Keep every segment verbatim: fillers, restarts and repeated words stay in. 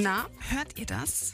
Na, hört ihr das?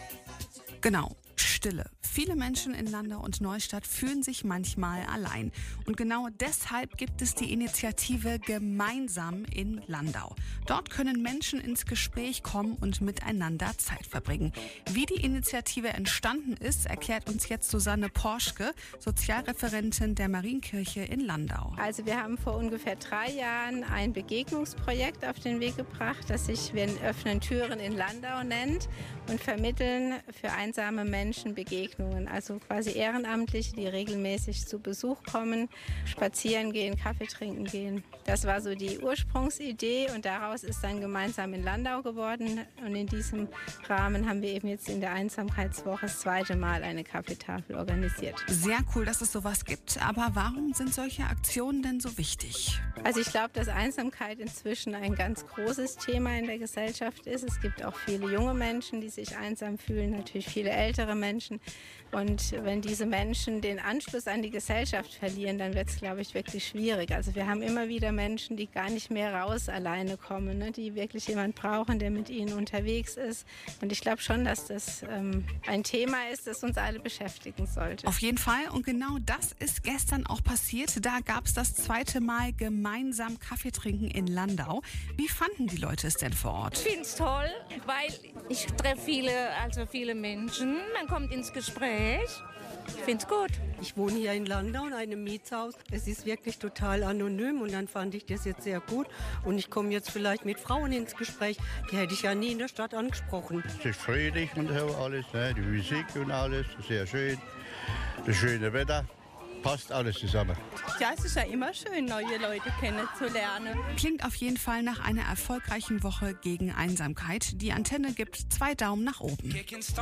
Genau, Stille. Viele Menschen in Landau und Neustadt fühlen sich manchmal allein. Und genau deshalb gibt es die Initiative Gemeinsam in Landau. Dort können Menschen ins Gespräch kommen und miteinander Zeit verbringen. Wie die Initiative entstanden ist, erklärt uns jetzt Susanne Porschke, Sozialreferentin der Marienkirche in Landau. Also wir haben vor ungefähr drei Jahren ein Begegnungsprojekt auf den Weg gebracht, das sich Wir öffnen Türen in Landau nennt und vermitteln für einsame Menschen Begegnungen. Also quasi Ehrenamtliche, die regelmäßig zu Besuch kommen, spazieren gehen, Kaffee trinken gehen. Das war so die Ursprungsidee und daraus ist dann Gemeinsam in Landau geworden. Und in diesem Rahmen haben wir eben jetzt in der Einsamkeitswoche das zweite Mal eine Kaffeetafel organisiert. Sehr cool, dass es sowas gibt. Aber warum sind solche Aktionen denn so wichtig? Also ich glaube, dass Einsamkeit inzwischen ein ganz großes Thema in der Gesellschaft ist. Es gibt auch viele junge Menschen, die sich einsam fühlen, natürlich viele ältere Menschen. Und wenn diese Menschen den Anschluss an die Gesellschaft verlieren, dann wird es, glaube ich, wirklich schwierig. Also wir haben immer wieder Menschen, die gar nicht mehr raus alleine kommen, ne? Die wirklich jemand brauchen, der mit ihnen unterwegs ist. Und ich glaube schon, dass das ähm, ein Thema ist, das uns alle beschäftigen sollte. Auf jeden Fall. Und genau das ist gestern auch passiert. Da gab es das zweite Mal gemeinsam Kaffee trinken in Landau. Wie fanden die Leute es denn vor Ort? Ich finde es toll, weil ich treffe viele, also viele Menschen. Man kommt ins Gespräch. Ich finde es gut. Ich wohne hier in Landau in einem Mietshaus. Es ist wirklich total anonym und dann fand ich das jetzt sehr gut. Und ich komme jetzt vielleicht mit Frauen ins Gespräch, die hätte ich ja nie in der Stadt angesprochen. Es ist friedlich und so alles, ne? Die Musik und alles, sehr schön. Das schöne Wetter, passt alles zusammen. Ja, es ist ja immer schön, neue Leute kennenzulernen. Klingt auf jeden Fall nach einer erfolgreichen Woche gegen Einsamkeit. Die Antenne gibt zwei Daumen nach oben.